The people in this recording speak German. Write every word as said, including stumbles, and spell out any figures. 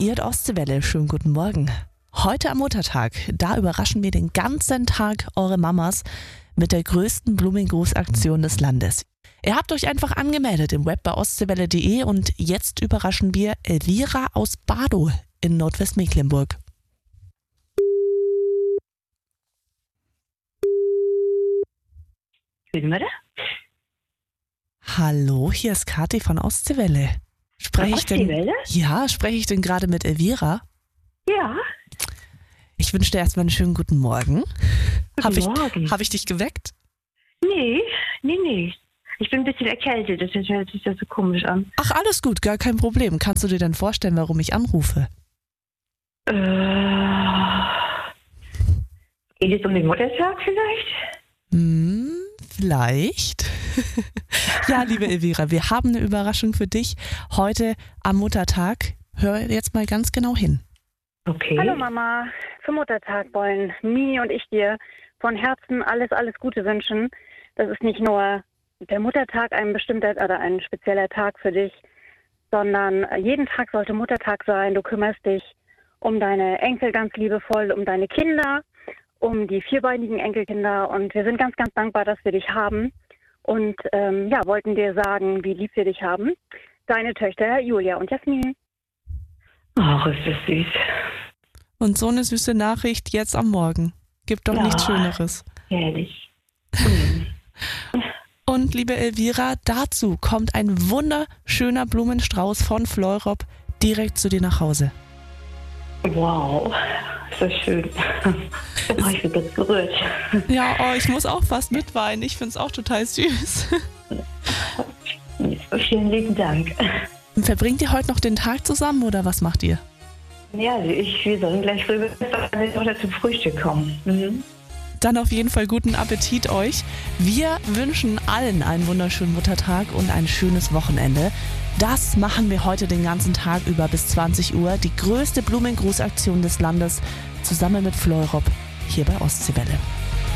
Ihr hört Ostseewelle, schönen guten Morgen. Heute am Muttertag, da überraschen wir den ganzen Tag eure Mamas mit der größten Blumengrußaktion des Landes. Ihr habt euch einfach angemeldet im Web bei ostseewelle punkt de und jetzt überraschen wir Elvira aus Badow in Nordwestmecklenburg. Bitte? Hallo, hier ist Kathi von Ostseewelle. Spreche ich denn? Ostseewelle? Ja, spreche ich denn gerade mit Elvira? Ja. Ich wünsche dir erstmal einen schönen guten Morgen. Guten Habe ich, Morgen. hab ich dich geweckt? Nee, nee, nee. Ich bin ein bisschen erkältet, das hört sich ja so komisch an. Ach, alles gut, gar kein Problem. Kannst du dir denn vorstellen, warum ich anrufe? Äh, geht es um den Muttertag vielleicht? Hm, vielleicht. Ja, liebe Elvira, wir haben eine Überraschung für dich heute am Muttertag. Hör jetzt mal ganz genau hin. Okay. Hallo Mama, zum Muttertag wollen Mini und ich dir von Herzen alles, alles Gute wünschen. Das ist nicht nur der Muttertag ein bestimmter oder ein spezieller Tag für dich, sondern jeden Tag sollte Muttertag sein. Du kümmerst dich um deine Enkel ganz liebevoll, um deine Kinder, um die vierbeinigen Enkelkinder und wir sind ganz, ganz dankbar, dass wir dich haben und ähm, ja, wollten dir sagen, wie lieb wir dich haben. Deine Töchter Julia und Jasmin. Ach, ist das süß. Und so eine süße Nachricht jetzt am Morgen. Gibt doch Ja. nichts Schöneres. Herrlich. Und liebe Elvira, dazu kommt ein wunderschöner Blumenstrauß von Fleurop direkt zu dir nach Hause. Wow, ist das schön. Oh, ich bin ganz gerührt. Ja, oh, ich muss auch fast mitweinen. Ich finde es auch total süß. Vielen lieben Dank. Verbringt ihr heute noch den Tag zusammen oder was macht ihr? Ja, ich, wir sollen gleich rüber oder zum Frühstück kommen. Mhm. Dann auf jeden Fall guten Appetit euch. Wir wünschen allen einen wunderschönen Muttertag und ein schönes Wochenende. Das machen wir heute den ganzen Tag über bis zwanzig Uhr. Die größte Blumengrußaktion des Landes zusammen mit Fleurop hier bei Ostseewelle.